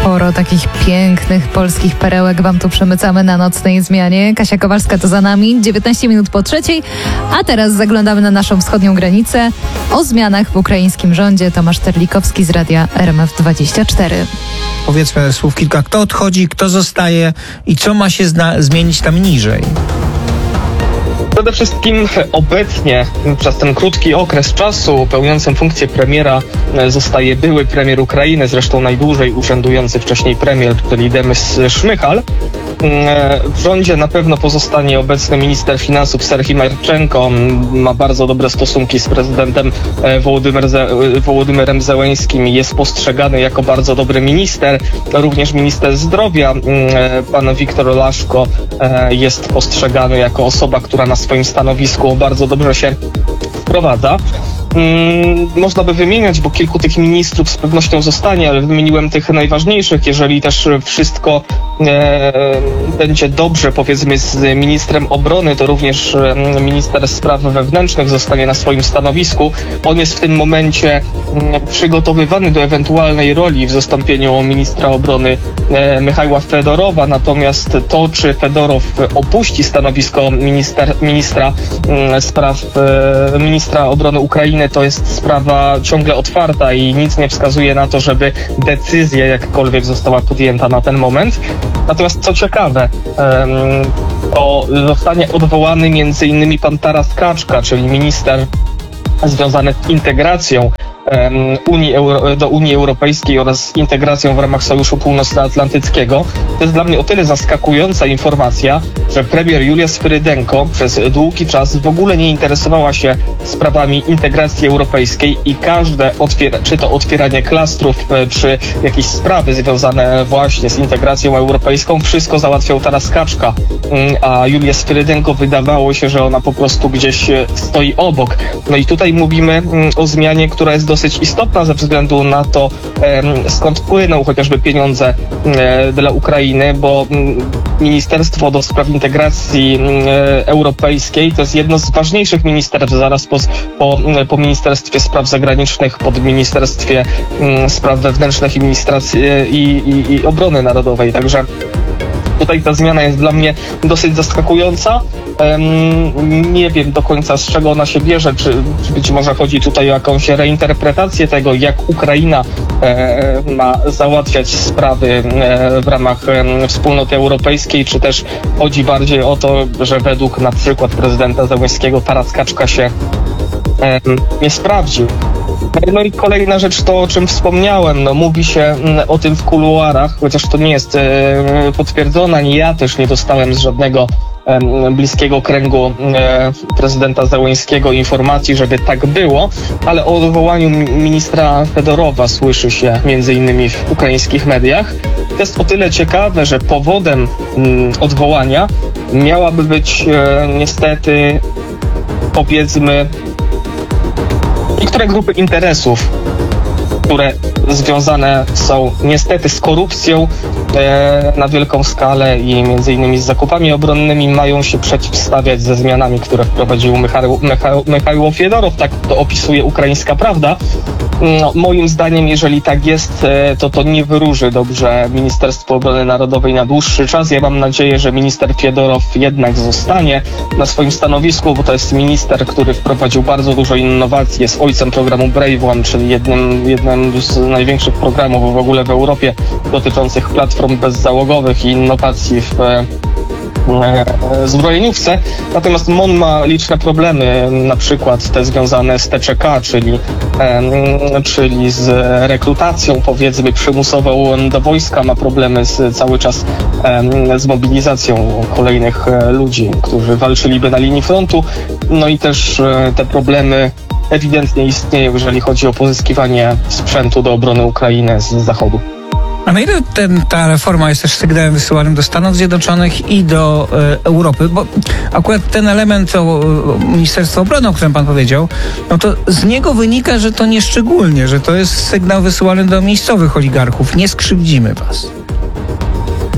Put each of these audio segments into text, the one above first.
Sporo takich pięknych polskich perełek wam tu przemycamy na nocnej zmianie. Kasia Kowalska to za nami, 19 minut po 3:00, a teraz zaglądamy na naszą wschodnią granicę. O zmianach w ukraińskim rządzie Tomasz Terlikowski z radia RMF24. Powiedzmy słów kilka, kto odchodzi, kto zostaje i co ma się zmienić tam niżej? Przede wszystkim obecnie przez ten krótki okres czasu pełniącym funkcję premiera zostaje były premier Ukrainy, zresztą najdłużej urzędujący wcześniej premier, czyli Denis Szmychal. W rządzie na pewno pozostanie obecny minister finansów Serhii Marczenko. Ma bardzo dobre stosunki z prezydentem Wołodymyrem Zełeńskim. Jest postrzegany jako bardzo dobry minister. Również minister zdrowia, pan Wiktor Laszko, jest postrzegany jako osoba, która na swoim stanowisku bardzo dobrze się wprowadza. Można by wymieniać, bo kilku tych ministrów z pewnością zostanie, ale wymieniłem tych najważniejszych. Jeżeli też wszystko będzie dobrze, powiedzmy, z ministrem obrony, to również minister spraw wewnętrznych zostanie na swoim stanowisku. On jest w tym momencie przygotowywany do ewentualnej roli w zastąpieniu ministra obrony Michajła Fedorowa, natomiast to, czy Fedorow opuści stanowisko ministra obrony Ukrainy, to jest sprawa ciągle otwarta i nic nie wskazuje na to, żeby decyzja jakkolwiek została podjęta na ten moment. Natomiast co ciekawe, to zostanie odwołany m.in. pan Taras Kaczka, czyli minister związany z integracją do Unii Europejskiej oraz integracją w ramach Sojuszu Północnoatlantyckiego. To jest dla mnie o tyle zaskakująca informacja, że premier Julia Swyrydenko przez długi czas w ogóle nie interesowała się sprawami integracji europejskiej i każde czy to otwieranie klastrów, czy jakieś sprawy związane właśnie z integracją europejską, wszystko załatwiał Taras Kaczka, a Julia Swyrydenko wydawało się, że ona po prostu gdzieś stoi obok. No i tutaj mówimy o zmianie, która jest dosyć istotna ze względu na to, skąd płyną chociażby pieniądze dla Ukrainy, bo Ministerstwo do Spraw Integracji Europejskiej to jest jedno z ważniejszych ministerstw zaraz po Ministerstwie Spraw Zagranicznych, pod Ministerstwie Spraw Wewnętrznych i Obrony Narodowej. Także tutaj ta zmiana jest dla mnie dosyć zaskakująca. Nie wiem do końca, z czego ona się bierze, czy być może chodzi tutaj o jakąś reinterpretację tego, jak Ukraina ma załatwiać sprawy w ramach Wspólnoty Europejskiej, czy też chodzi bardziej o to, że według na przykład prezydenta Zełenskiego Taras Kaczka się nie sprawdził. No i kolejna rzecz to, o czym wspomniałem. No, mówi się o tym w kuluarach, chociaż to nie jest potwierdzone, ani ja też nie dostałem z żadnego bliskiego kręgu prezydenta Zełeńskiego informacji, żeby tak było, ale o odwołaniu ministra Fedorowa słyszy się między innymi w ukraińskich mediach. To jest o tyle ciekawe, że powodem odwołania miałaby być niestety, powiedzmy, niektóre grupy interesów, które związane są niestety z korupcją na wielką skalę i między innymi z zakupami obronnymi, mają się przeciwstawiać ze zmianami, które wprowadził Michajło Fiedorow. Tak to opisuje Ukraińska Prawda. No, moim zdaniem, jeżeli tak jest, to nie wyróży dobrze Ministerstwo Obrony Narodowej na dłuższy czas. Ja mam nadzieję, że minister Fiedorow jednak zostanie na swoim stanowisku, bo to jest minister, który wprowadził bardzo dużo innowacji, jest ojcem programu Brave One, czyli jednym z największych programów w ogóle w Europie dotyczących platform bezzałogowych i innowacji w zbrojeniówce. Natomiast MON ma liczne problemy, na przykład te związane z TCK, czyli z rekrutacją, powiedzmy, przymusową do wojska. Ma problemy cały czas z mobilizacją kolejnych ludzi, którzy walczyliby na linii frontu. No i też te problemy ewidentnie istnieją, jeżeli chodzi o pozyskiwanie sprzętu do obrony Ukrainy z zachodu. A na ile ta reforma jest też sygnałem wysyłanym do Stanów Zjednoczonych i do Europy? Bo akurat ten element o Ministerstwa Obrony, o którym pan powiedział, no to z niego wynika, że to nieszczególnie, że to jest sygnał wysyłany do miejscowych oligarchów. Nie skrzywdzimy was.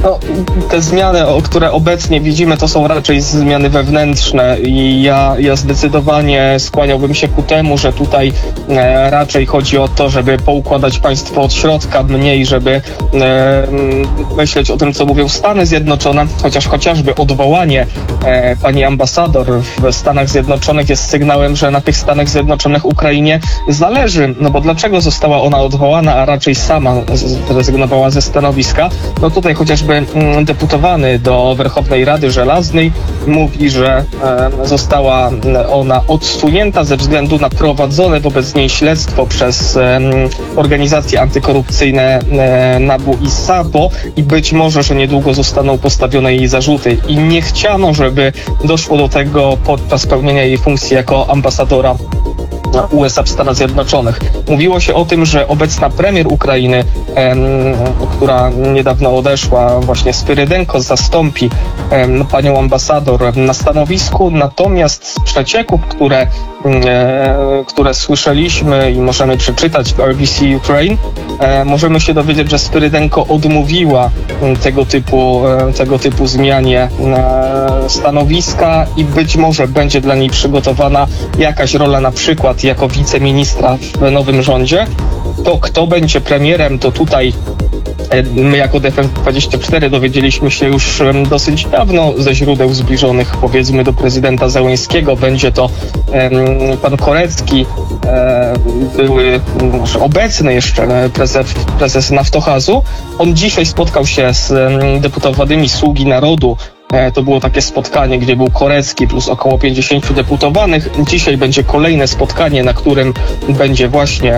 No, te zmiany, które obecnie widzimy, to są raczej zmiany wewnętrzne i ja zdecydowanie skłaniałbym się ku temu, że tutaj raczej chodzi o to, żeby poukładać państwo od środka, mniej żeby myśleć o tym, co mówią Stany Zjednoczone, chociażby odwołanie pani ambasador w Stanach Zjednoczonych jest sygnałem, że na tych Stanach Zjednoczonych Ukrainie zależy, no bo dlaczego została ona odwołana, a raczej sama zrezygnowała ze stanowiska? No tutaj chociażby deputowany do Werchownej Rady Żelaznej mówi, że została ona odsunięta ze względu na prowadzone wobec niej śledztwo przez organizacje antykorupcyjne NABU i SAPO i być może, że niedługo zostaną postawione jej zarzuty. I nie chciano, żeby doszło do tego podczas pełnienia jej funkcji jako ambasadora USA w Stanach Zjednoczonych. Mówiło się o tym, że obecna premier Ukrainy, która niedawno odeszła, właśnie Spirydenko, zastąpi panią ambasador na stanowisku, natomiast z przecieków, które słyszeliśmy i możemy przeczytać w RBC Ukraine, możemy się dowiedzieć, że Spirydenko odmówiła tego typu zmianie stanowiska i być może będzie dla niej przygotowana jakaś rola, na przykład jako wiceministra w nowym rządzie. To kto będzie premierem, to tutaj my jako Defense24 dowiedzieliśmy się już dosyć dawno ze źródeł zbliżonych, powiedzmy, do prezydenta Zełenskiego. Będzie to pan Korecki, były obecny jeszcze prezes Naftohazu. On dzisiaj spotkał się z deputowanymi Sługi Narodu. To było takie spotkanie, gdzie był Korecki plus około 50 deputowanych. Dzisiaj będzie kolejne spotkanie, na którym będzie właśnie